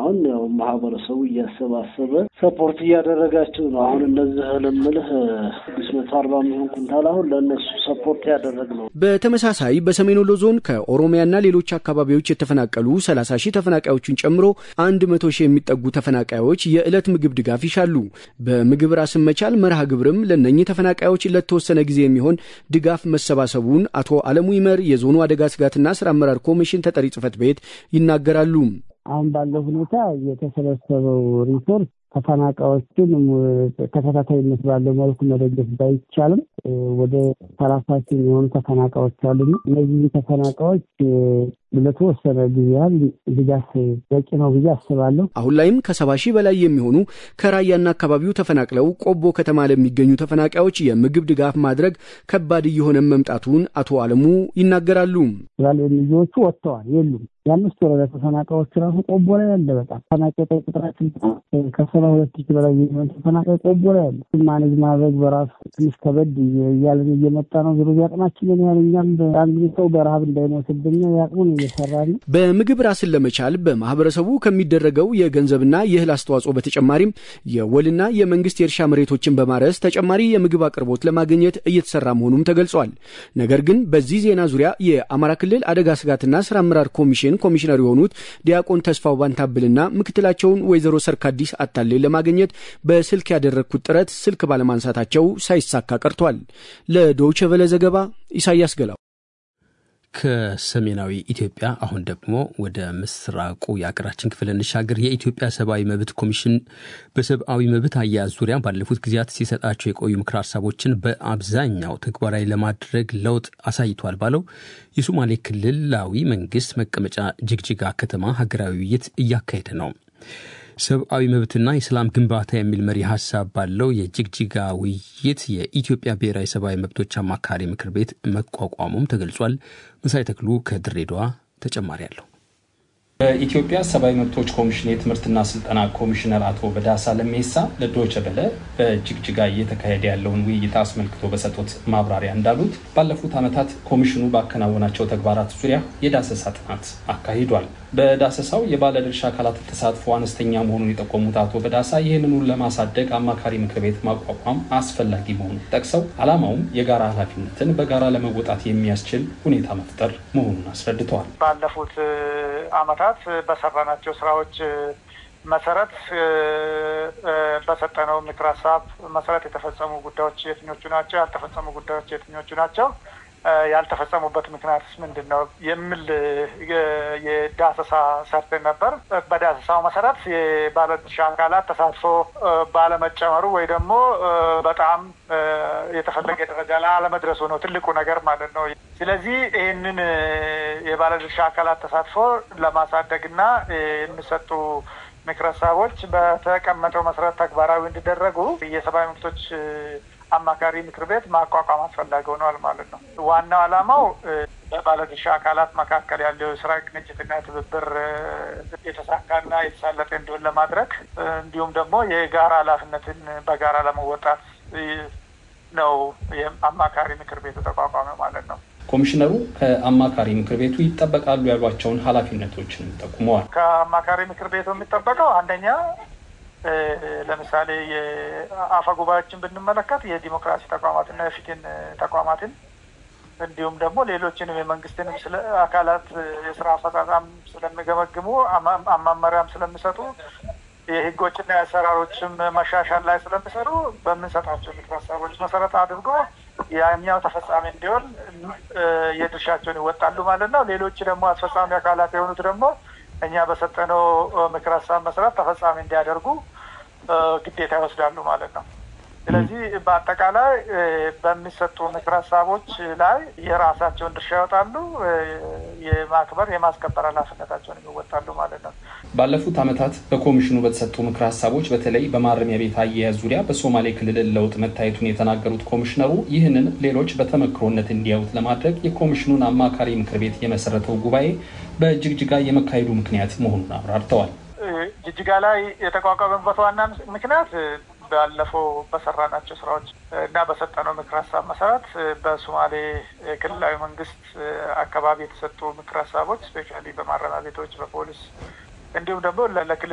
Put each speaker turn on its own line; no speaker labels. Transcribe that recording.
አሁን ያው ማህበረሰቡ እያሰባሰበ ሰፖርት እያደረጋቸው ነው። አሁን እነዚህ ለምልህ 640 ሚሊዮን ኩንታል አሁን ለነሱ ሰፖርት ያደረግነው።
በተመሳሳይ በሰሜን ወሎ ዞን ከኦሮሚያና ሌሎች አካባቢዎች የተፈናቀሉ 30,000 ተፈናቃዮችን ጨምሮ 100,000 የሚጠጉ ተፈናቃዮች የዕለት ምግብ ድጋፍ ይሻሉ። በምግብ ራስን መቻል መርሃ ግብርም ለነኚህ ተፈናቃዮች ለተወሰነ ጊዜ የሚሆን ድጋፍ መሰባሰቡን አቶ አለሙ ይመር የዞኑ አደጋ ስጋትና ስራ አመራር ኮሚሽን ተጠሪ ጽፈት ቤት ይናገራሉ።
አሁን ባለው ሁኔታ የተሰበሰበው ሪፖርት ተፈናቃዮችን ተከታታይነት ባለው መልኩ መደገፍ ባይቻልም ወደ 30,000 የሚሆኑ ተፈናቃዮች አሉ። እነዚህ ተፈናቃዮች ለተወሰነ ጊዜ ድጋፍ በቂ ነው ብዬ አስባለሁ።
አሁን ላይም ከ70,000 በላይ የሚሆኑ ከራያና አካባቢው ተፈናቅለው ቆቦ ከተማ ለሚገኙ ተፈናቃዮች የምግብ ድጋፍ ማድረግ ከባድ እየሆነ መምጣቱን አቶ አለሙ ይናገራሉ።
ልጆቹ ወጥተዋል የሉም። የአምስት ወረዳ ተፈናቃዮች ራሱ ቆቦ ላይ ያለ በጣም ተፈናቃይ ቁጥራችን ከ72,000 በላይ የሚሆኑ ተፈናቃይ ቆቦ ላይ ያለ ማኔጅ ማድረግ በራሱ ትንሽ ከበድ እያለን እየመጣ ነው። ዞሮ ያቅማችንን ያለኛል አንድ ሰው በረሃብ እንዳይሞትብኝ ያቅሙን እየሰራን።
በምግብ ራስን ለመቻል በማህበረሰቡ ከሚደረገው የገንዘብና የእህል አስተዋጽኦ በተጨማሪም የወልና የመንግስት የእርሻ መሬቶችን በማረስ ተጨማሪ የምግብ አቅርቦት ለማግኘት እየተሰራ መሆኑም ተገልጿል። ነገር ግን በዚህ ዜና ዙሪያ የአማራ ክልል አደጋ ስጋትና ስራ አመራር ኮሚሽን ኮሚሽነር የሆኑት ዲያቆን ተስፋው ባንታብልና ምክትላቸውን ወይዘሮ ሰርካዲስ አታሌ ለማግኘት በስልክ ያደረኩት ጥረት ስልክ ባለማንሳታቸው ሳይሳካ ቀርቷል። ለዶይቼ ቬለ ዘገባ ኢሳያስ ገላው
ከሰሜናዊ ኢትዮጵያ አሁን ደግሞ ወደ ምስራቁ የአገራችን ክፍል እንሻገር። የኢትዮጵያ ሰብአዊ መብት ኮሚሽን በሰብአዊ መብት አያያዝ ዙሪያ ባለፉት ጊዜያት ሲሰጣቸው የቆዩ ምክር ሀሳቦችን በአብዛኛው ተግባራዊ ለማድረግ ለውጥ አሳይቷል ባለው የሶማሌ ክልላዊ መንግስት መቀመጫ ጅግጅጋ ከተማ ሀገራዊ ውይይት እያካሄደ ነው። ሰብአዊ መብትና የሰላም ግንባታ የሚል መሪ ሀሳብ ባለው የጅግጅጋ ውይይት የኢትዮጵያ ብሔራዊ ሰብአዊ መብቶች አማካሪ ምክር ቤት መቋቋሙም ተገልጿል። መሳይ ተክሉ ከድሬዳዋ ተጨማሪ አለው።
በኢትዮጵያ ሰብአዊ መብቶች ኮሚሽን የትምህርትና ስልጠና ኮሚሽነር አቶ በዳሳ ለሜሳ ለዶይቼ ቬለ በጅግጅጋ እየተካሄደ ያለውን ውይይት አስመልክቶ በሰጡት ማብራሪያ እንዳሉት ባለፉት ዓመታት ኮሚሽኑ ባከናወናቸው ተግባራት ዙሪያ የዳሰሳ ጥናት አካሂዷል። በዳሰሳው የባለድርሻ አካላት ተሳትፎ አነስተኛ መሆኑን የጠቆሙት አቶ በዳሳ ይህንኑን ለማሳደግ አማካሪ ምክር ቤት ማቋቋም አስፈላጊ መሆኑን ጠቅሰው ዓላማውም የጋራ ኃላፊነትን በጋራ ለመወጣት የሚያስችል ሁኔታ መፍጠር መሆኑን አስረድተዋል።
ባለፉት ዓመታት በሰራናቸው ስራዎች መሰረት በሰጠነው ምክር ሀሳብ መሰረት የተፈጸሙ ጉዳዮች የትኞቹ ናቸው፣ ያልተፈጸሙ ጉዳዮች የትኞቹ ናቸው፣ ያልተፈጸሙበት ምክንያትስ ምንድነው የሚል የዳሰሳ ሰርተን ነበር። በዳሰሳው መሰረት የባለድርሻ አካላት ተሳትፎ ባለመጨመሩ ወይ ደግሞ በጣም የተፈለገ ደረጃ ላይ አለመድረሱ ነው ትልቁ ነገር ማለት ነው። ስለዚህ ይህንን የባለድርሻ አካላት ተሳትፎ ለማሳደግና የሚሰጡ ምክር ሀሳቦች በተቀመጠው መሰረት ተግባራዊ እንዲደረጉ የሰብአዊ መብቶች አማካሪ ምክር ቤት ማቋቋም አስፈላጊ ሆኗል ማለት ነው። ዋናው ዓላማው በባለድርሻ አካላት መካከል ያለው የስራ ቅንጅትና ትብብር የተሳካና የተሳለጠ እንዲሆን ለማድረግ እንዲሁም ደግሞ የጋራ ኃላፊነትን በጋራ ለመወጣት ነው የአማካሪ ምክር ቤቱ ተቋቋመ ማለት ነው።
ኮሚሽነሩ ከአማካሪ ምክር ቤቱ ይጠበቃሉ ያሏቸውን ኃላፊነቶችን ጠቁመዋል።
ከአማካሪ ምክር ቤቱ የሚጠበቀው አንደኛ ለምሳሌ የአፈ ጉባኤዎችን ብንመለከት የዲሞክራሲ ተቋማትና የፍትህ ተቋማትን እንዲሁም ደግሞ ሌሎችንም የመንግስትንም አካላት የስራ አፈጻጸም ስለሚገመግሙ አማመሪያም ስለሚሰጡ የህጎችና የአሰራሮችም መሻሻል ላይ ስለሚሰሩ በምንሰጣቸው ምክር ሀሳቦች መሰረት አድርጎ ያኛው ተፈጻሚ እንዲሆን የድርሻቸውን ይወጣሉ ማለት ነው። ሌሎች ደግሞ አስፈጻሚ አካላት የሆኑት ደግሞ እኛ በሰጠነው ምክር ሀሳብ መሰረት ተፈጻሚ እንዲያደርጉ ግዴታ ይወስዳሉ ማለት ነው። ስለዚህ በአጠቃላይ በሚሰጡ ምክር ሀሳቦች ላይ የራሳቸውን ድርሻ ይወጣሉ፣ የማክበር የማስከበር ኃላፊነታቸውን ይወጣሉ ማለት ነው።
ባለፉት ዓመታት በኮሚሽኑ በተሰጡ ምክር ሀሳቦች በተለይ በማረሚያ ቤት አያያዝ ዙሪያ በሶማሌ ክልል ለውጥ መታየቱን የተናገሩት ኮሚሽነሩ ይህንን ሌሎች በተመክሮነት እንዲያዩት ለማድረግ የኮሚሽኑን አማካሪ ምክር ቤት የመሰረተው ጉባኤ በጅግጅጋ የመካሄዱ ምክንያት መሆኑን አብራርተዋል።
ጅግጅጋ ላይ የተቋቋመበት ዋና ምክንያት ባለፈው በሰራናቸው ስራዎች እና በሰጠነው ምክር ሀሳብ መሰረት በሶማሌ ክልላዊ መንግስት አካባቢ የተሰጡ ምክር ሀሳቦች ስፔሻሊ በማረሚያ ቤቶች፣ በፖሊስ እንዲሁም ደግሞ ለክልል